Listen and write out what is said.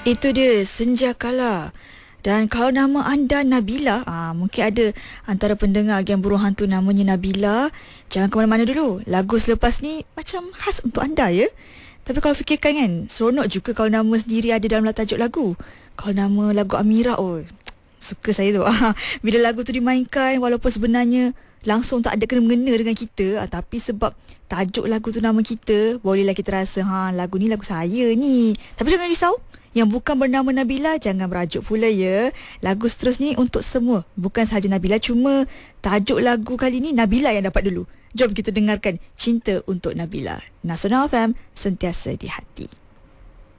Itu dia, Senjakala. Dan kalau nama anda Nabila, mungkin ada antara pendengar yang burung hantu namanya Nabila. Jangan ke mana-mana dulu. Lagu selepas ni macam khas untuk anda ya. Tapi kalau fikirkan kan, seronok juga kalau nama sendiri ada dalam tajuk lagu. Kalau nama lagu Amira, suka saya tu. Bila lagu tu dimainkan, walaupun sebenarnya langsung tak ada kena-mengena dengan kita, tapi sebab tajuk lagu tu nama kita, bolehlah kita rasa lagu ni lagu saya ni. Tapi jangan risau, yang bukan bernama Nabila jangan merajuk pula ya. Lagu seterusnya ni untuk semua, bukan sahaja Nabila, cuma tajuk lagu kali ni Nabila yang dapat dulu. Jom kita dengarkan Cinta untuk Nabila. Nasional FM, sentiasa di hati.